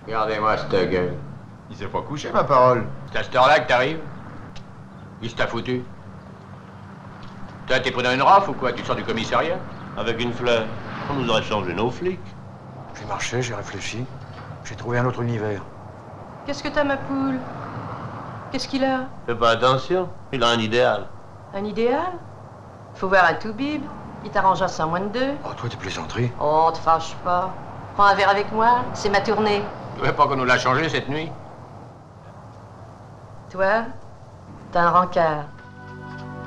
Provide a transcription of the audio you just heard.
Regardez-moi cette gueule. Il s'est pas couché, ma parole. C'est à cette heure-là que t'arrives? Qu'est-ce que t'as foutu? Toi, t'es pris dans une rafle ou quoi? Tu sors du commissariat? Avec une fleur. On nous aurait changé nos flics. J'ai marché, j'ai réfléchi. J'ai trouvé un autre univers. Qu'est-ce que t'as, ma poule? Qu'est-ce qu'il a? Fais pas attention, il a un idéal. Un idéal? Faut voir un toubib. Il t'arrangera ça en moins de 2. Oh, toi, t'es plaisanterie. Oh, te fâche pas. Prends un verre avec moi, c'est ma tournée. Tu veux pas qu'on nous l'a changé cette nuit? Toi, t'as un rencard.